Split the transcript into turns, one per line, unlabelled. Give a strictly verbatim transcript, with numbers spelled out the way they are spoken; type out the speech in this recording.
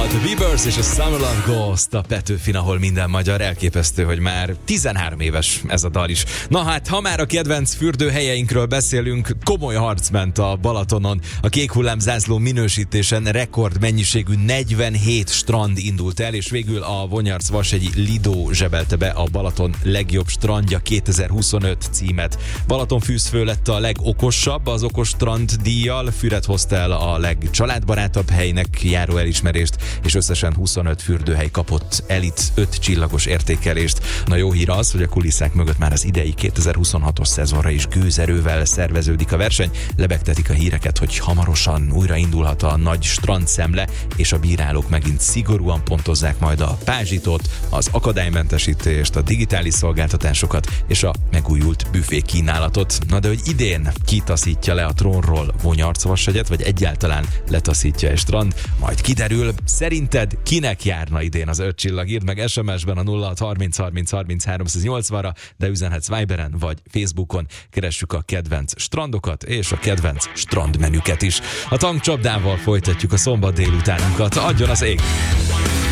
volt a Weavers és a Summerland Ghost a Petőfin, ahol minden magyar. Elképesztő, hogy már tizenhárom éves ez a dal is. Na hát, ha már a kedvenc fürdőhelyeinkről beszélünk, komoly harc ment a Balatonon. A kék hullám zászló minősítésen rekord mennyiségű negyvenhét strand indult el, és végül a Vonyarc-Vashegyi Lido zsebelte be a Balaton legjobb strandja kétezer-huszonöt címet. Balatonfűzfő lett a legokosabb, az okos strand díjjal, Füred hozta el a legcsaládbarátabb helynek járó elismerést, és összesen huszonöt fürdőhely kapott elit öt csillagos értékelést. Na, jó hír az, hogy a kulisszák mögött már az idei kétezer-huszonhatos szezonra is gőzerővel szerveződik a verseny. Lebegtetik a híreket, hogy hamarosan újraindulhat a nagy strandszemle, és a bírálók megint szigorúan pontozzák majd a pázsitot, az akadálymentesítést, a digitális szolgáltatásokat és a megújult büfé kínálatot. Na, de hogy idén kitaszítja le a trónról Vonyarc-Vashegyet, vagy egyáltalán letaszítja egy strand, majd kiderül. Szerinted kinek járna idén az öt csillag? Írd meg es em es-ben a nulla hat harminc harminc harminc háromszáznyolcvanra, de üzenhetsz Viberen vagy Facebookon. Keressük a kedvenc strandokat és a kedvenc strandmenüket is. A tankcsapdával folytatjuk a szombat délutánunkat. Adjon az ég!